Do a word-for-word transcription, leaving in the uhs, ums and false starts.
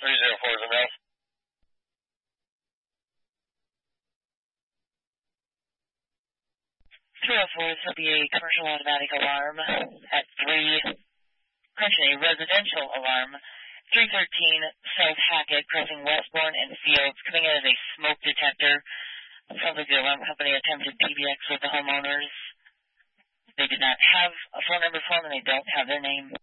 three zero four is a male. three oh four, this will be a commercial automatic alarm at three, correction, a residential alarm, three thirteen South Hackett, crossing Westbourne and Fields, coming in as a smoke detector. Sounds like the alarm company attempted P B X with the homeowners. They did not have a phone number for them, and they don't have their name.